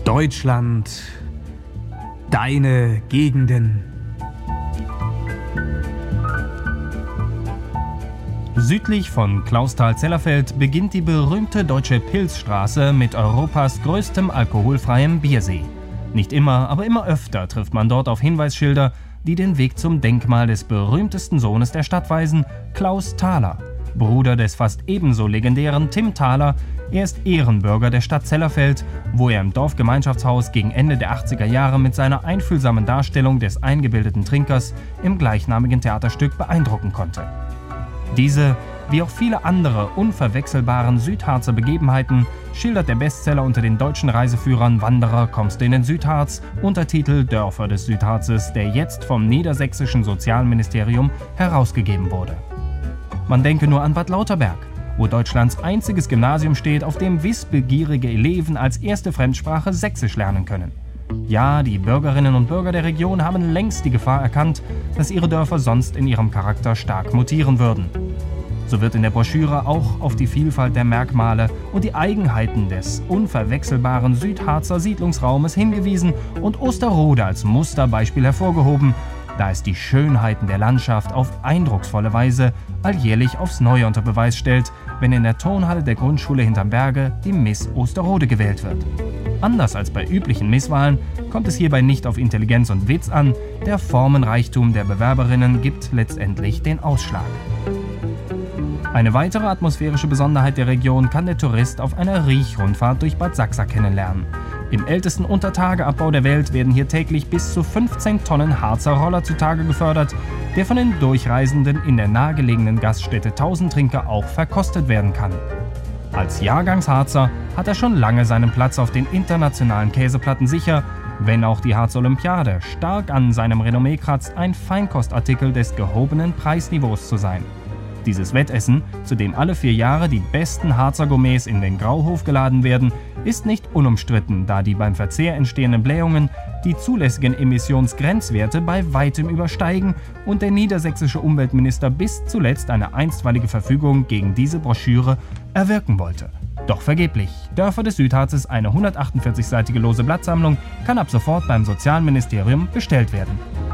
Deutschland, deine Gegenden. Südlich von Clausthal-Zellerfeld beginnt die berühmte Deutsche Pilzstraße mit Europas größtem alkoholfreiem Biersee. Nicht immer, aber immer öfter trifft man dort auf Hinweisschilder, die den Weg zum Denkmal des berühmtesten Sohnes der Stadt weisen, Klaus Thaler, Bruder des fast ebenso legendären Tim Thaler. Er ist Ehrenbürger der Stadt Zellerfeld, wo er im Dorfgemeinschaftshaus gegen Ende der 80er Jahre mit seiner einfühlsamen Darstellung des eingebildeten Trinkers im gleichnamigen Theaterstück beeindrucken konnte. Diese, wie auch viele andere unverwechselbaren Südharzer Begebenheiten, schildert der Bestseller unter den deutschen Reiseführern Wanderer kommst du in den Südharz, Untertitel Dörfer des Südharzes, der jetzt vom niedersächsischen Sozialministerium herausgegeben wurde. Man denke nur an Bad Lauterberg, wo Deutschlands einziges Gymnasium steht, auf dem wissbegierige Eleven als erste Fremdsprache Sächsisch lernen können. Ja, die Bürgerinnen und Bürger der Region haben längst die Gefahr erkannt, dass ihre Dörfer sonst in ihrem Charakter stark mutieren würden. So wird in der Broschüre auch auf die Vielfalt der Merkmale und die Eigenheiten des unverwechselbaren Südharzer Siedlungsraumes hingewiesen und Osterode als Musterbeispiel hervorgehoben, da es die Schönheiten der Landschaft auf eindrucksvolle Weise alljährlich aufs Neue unter Beweis stellt, wenn in der Turnhalle der Grundschule hinterm Berge die Miss Osterode gewählt wird. Anders als bei üblichen Misswahlen kommt es hierbei nicht auf Intelligenz und Witz an, der Formenreichtum der Bewerberinnen gibt letztendlich den Ausschlag. Eine weitere atmosphärische Besonderheit der Region kann der Tourist auf einer Riechrundfahrt durch Bad Sachsa kennenlernen. Im ältesten Untertageabbau der Welt werden hier täglich bis zu 15 Tonnen Harzer Roller zutage gefördert, der von den Durchreisenden in der nahegelegenen Gaststätte Tausendtrinker auch verkostet werden kann. Als Jahrgangsharzer hat er schon lange seinen Platz auf den internationalen Käseplatten sicher, wenn auch die Harzer Olympiade stark an seinem Renommee kratzt, ein Feinkostartikel des gehobenen Preisniveaus zu sein. Dieses Wettessen, zu dem alle 4 Jahre die besten Harzer Gourmets in den Grauhof geladen werden, ist nicht unumstritten, da die beim Verzehr entstehenden Blähungen die zulässigen Emissionsgrenzwerte bei weitem übersteigen und der niedersächsische Umweltminister bis zuletzt eine einstweilige Verfügung gegen diese Broschüre erwirken wollte. Doch vergeblich. Dörfer des Südharzes, eine 148-seitige lose Blattsammlung, kann ab sofort beim Sozialministerium bestellt werden.